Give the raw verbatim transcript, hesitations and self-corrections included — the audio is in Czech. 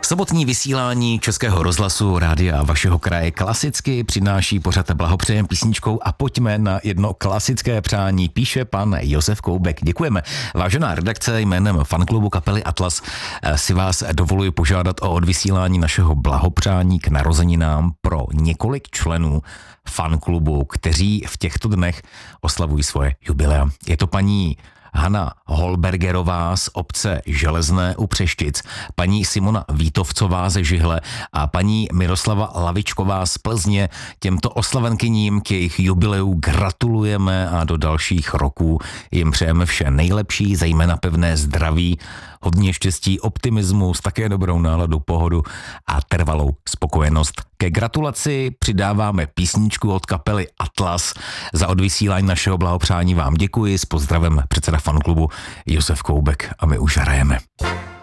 Sobotní vysílání Českého rozhlasu Rádia vašeho kraje klasicky přináší pořad Blahopřejem písničkou a pojďme na jedno klasické přání, píše pan Josef Koubek. Děkujeme. Vážená redakce, jménem fanklubu kapely Atlas si vás dovoluji požádat o odvysílání našeho blahopřání k narozeninám pro několik členů fanklubu, kteří v těchto dnech oslavují svoje jubilea. Je to paní Hana Holbergerová z obce Železné u Přeštic, paní Simona Vítovcová ze Žihle a paní Miroslava Lavičková z Plzně. Těmto oslavenkyním k jejich jubileu gratulujeme a do dalších roků jim přejeme vše nejlepší, zejména pevné zdraví, hodně štěstí, optimismus, také dobrou náladu, pohodu a trvalou spokojenost. Ke gratulaci přidáváme písničku od kapely Atlas. Za odvysílání našeho blahopřání vám děkuji. S pozdravem předseda fanklubu Josef Koubek a my už hrajeme.